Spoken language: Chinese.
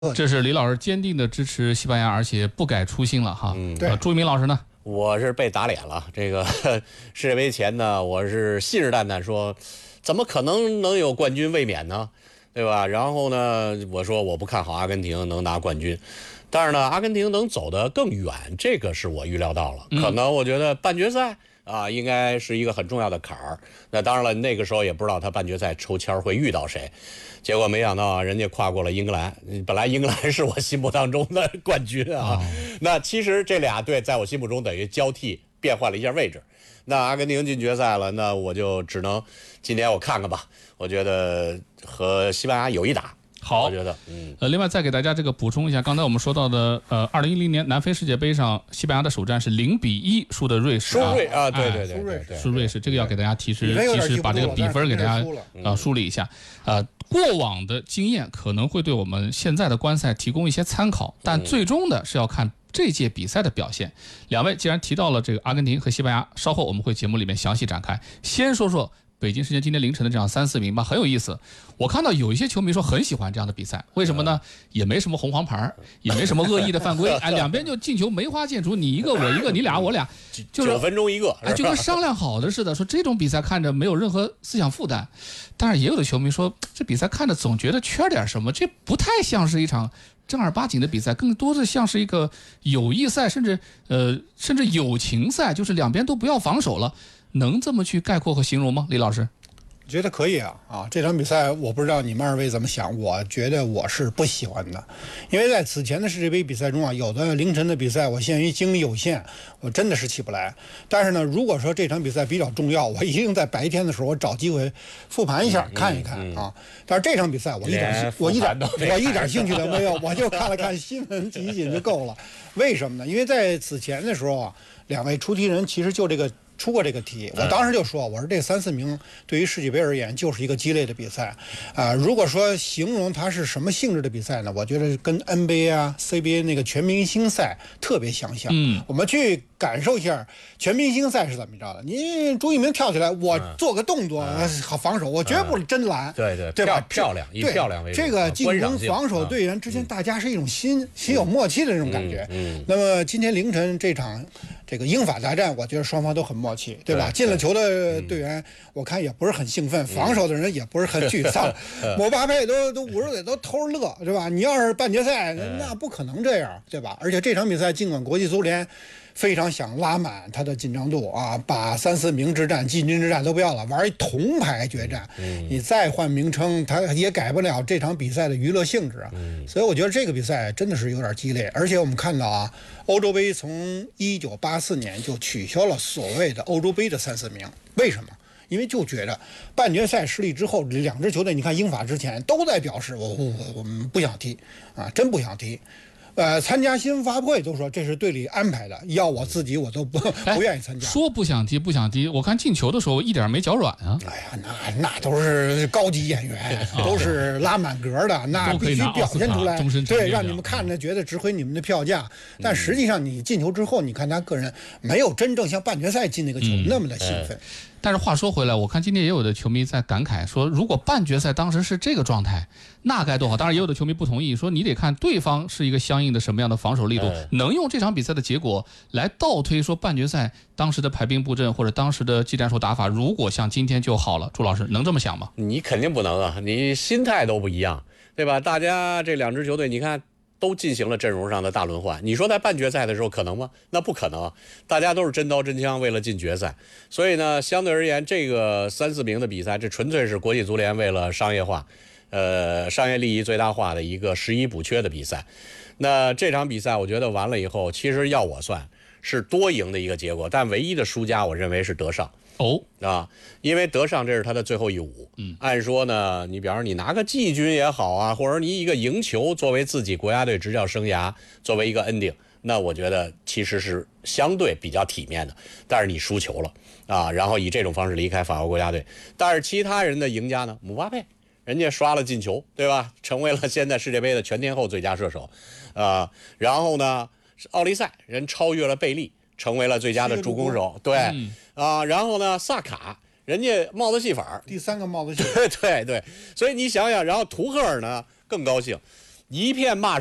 这是李老师坚定的支持西班牙，而且不改初心了哈。 对。 朱一鸣老师呢？ 我是被打脸了。这个世界杯前呢，我是信誓旦旦说，怎么可能有冠军卫冕呢？对吧？然后呢，我说我不看好阿根廷能拿冠军，但是呢，阿根廷能走得更远，这个是我预料到了。可能我觉得半决赛应该是一个很重要的坎儿。那当然了，那个时候也不知道他半决赛抽签会遇到谁，结果没想到人家跨过了英格兰。本来英格兰是我心目当中的冠军啊。那其实这俩队在我心目中等于交替变换了一下位置。那阿根廷进决赛了，那我就只能今年我看看吧。我觉得和西班牙有一打。 好， 我觉得， 另外再给大家这个补充一下，刚才我们说到的，2010年南非世界杯上，西班牙的首战是0-1输的瑞士输瑞啊，对， 输瑞士，这个要给大家提示把这个比分给大家梳理一下。过往的经验可能会对我们现在的观赛提供一些参考，但最终的是要看这届比赛的表现。两位既然提到了这个阿根廷和西班牙，稍后我们会节目里面详细展开。先说说北京时间今天凌晨的这样3-4名吧，很有意思。我看到有一些球迷说很喜欢这样的比赛，为什么呢？也没什么红黄牌，也没什么恶意的犯规，两边就进球梅花剑竹，你一个我一个，你俩我俩，就是 9分钟一个， 就跟商量好的似的。说这种比赛看着没有任何思想负担，但是也有的球迷说这比赛看着总觉得缺点什么，这不太像是一场正儿八经的比赛，更多的像是一个友谊赛，甚至友情赛，就是两边都不要防守了。能这么去概括和形容吗？李老师觉得可以啊。这场比赛我不知道你们二位怎么想，我觉得我是不喜欢的。因为在此前的世界杯比赛中有的凌晨的比赛我限于精力有限，我真的是起不来。但是呢，如果说这场比赛比较重要，我一定在白天的时候我找机会复盘一下，看一看啊。但是这场比赛我一点兴趣都没有，我就看了看新闻集锦就够了。为什么呢？因为在此前的时候两位出题人其实就出过这个题，我当时就说，我说这3-4名对于世界杯而言就是一个鸡肋的比赛如果说形容它是什么性质的比赛呢？我觉得跟 NBA CBA 那个全明星赛特别相像。我们去感受一下全明星赛是怎么着的。你朱一鸣跳起来，我做个动作好防守，我绝不是真拦，对吧？ 漂亮，以漂亮为主。 这个进攻防守队员之间大家是一种心有默契的这种感觉。那么今天凌晨这场这个英法大战，我觉得双方都很默契，对吧？进了球的队员我看也不是很兴奋，防守的人也不是很沮丧。姆巴佩都50岁都偷着乐，对吧？你要是半决赛那不可能这样，对吧？而且这场比赛尽管国际足联非常想拉满它的紧张度把3-4名之战、季军之战都不要了，玩一铜牌决战。你再换名称，它也改不了这场比赛的娱乐性质所以我觉得这个比赛真的是有点鸡肋。而且我们看到欧洲杯从1984年就取消了所谓的欧洲杯的3-4名，为什么？因为就觉得半决赛失利之后，两支球队，你看英法之前都在表示我们不想踢真不想踢。参加新闻发布会都说这是队里安排的，要我自己我都不愿意参加。 说不想踢，我看进球的时候一点没脚软啊。 哎呀，那都是高级演员，都是拉满格的，那必须表现出来，对，让你们看着觉得值回你们的票价。但实际上你进球之后，你看他个人没有真正像半决赛进那个球那么的兴奋。 但是话说回来，我看今天也有的球迷在感慨说，如果半决赛当时是这个状态，那该多好。当然也有的球迷不同意，说你得看对方是一个相应的什么样的防守力度，能用这场比赛的结果来倒推说半决赛当时的排兵布阵或者当时的技战术打法，如果像今天就好了。朱老师能这么想吗？ 你肯定不能你心态都不一样，对吧？大家这两支球队你看都进行了阵容上的大轮换，你说在半决赛的时候可能吗？那不可能，大家都是真刀真枪为了进决赛。所以呢，相对而言，这个3-4名的比赛，这纯粹是国际足联为了商业化商业利益最大化的一个拾遗补缺的比赛。那这场比赛我觉得完了以后，其实要我算是多赢的一个结果，但唯一的输家我认为是德尚。因为德尚这是他的最后一舞。按说呢，你比方说你拿个季军也好或者你一个赢球作为自己国家队执教生涯作为一个 ending， 那我觉得其实是相对比较体面的。但是你输球了然后以这种方式离开法国国家队。但是其他人的赢家呢，姆巴佩人家刷了进球，对吧？成为了现在世界杯的全天候最佳射手然后呢，奥利赛人超越了贝利，成为了最佳的助攻手，对然后呢，萨卡人家帽子戏法， 第3个帽子戏对，所以你想想，然后图赫尔呢更高兴， 一片骂